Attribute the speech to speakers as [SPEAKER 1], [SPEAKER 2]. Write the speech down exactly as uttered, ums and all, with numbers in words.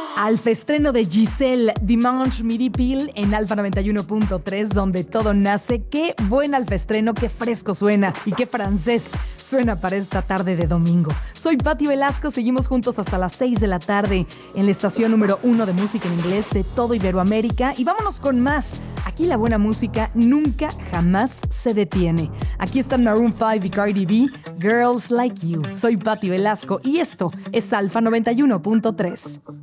[SPEAKER 1] Alfaestreno de Giselle Dimanche Midi Pile en Alfa noventa y uno punto tres, donde todo nace. Qué buen alfaestreno, qué fresco suena y qué francés suena para esta tarde de domingo. Soy Patti Velasco, seguimos juntos hasta las seis de la tarde en la estación número uno de música en inglés de todo Iberoamérica. Y vámonos con más. Aquí la buena música nunca, jamás se detiene. Aquí están Maroon cinco y Cardi B, Girls Like You. Soy Patti Velasco y esto es Alfa noventa y uno punto tres.